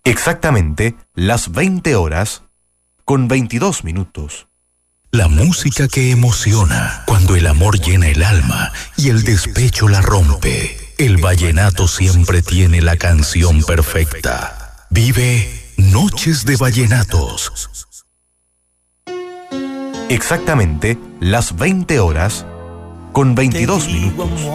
Exactamente las 20 horas con 22 minutos. La música que emociona cuando el amor llena el alma y el despecho la rompe. El vallenato siempre tiene la canción perfecta. Vive Noches de Vallenatos. Exactamente las 20 horas con 22 minutos.